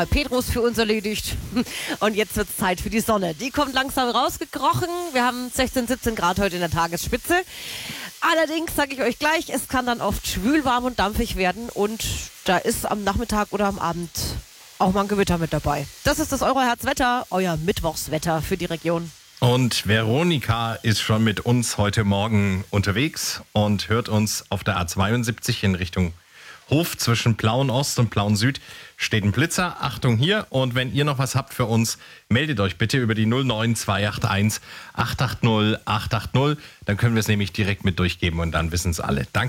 Petrus für uns erledigt. Und jetzt wird es Zeit für die Sonne. Die kommt langsam rausgekrochen. Wir haben 16, 17 Grad heute in der Tagesspitze. Allerdings sage ich euch gleich, es kann dann oft schwül, warm und dampfig werden. Und da ist am Nachmittag oder am Abend auch mal ein Gewitter mit dabei. Das ist das Euroherz-Wetter, euer Mittwochswetter für die Region. Und Veronika ist schon mit uns heute Morgen unterwegs und hört uns auf der A72 in Richtung Hof zwischen Plauen-Ost und Plauen-Süd. Steht ein Blitzer, Achtung hier. Und wenn ihr noch was habt für uns, meldet euch bitte über die 09281 880 880. Dann können wir es nämlich direkt mit durchgeben und dann wissen es alle. Danke.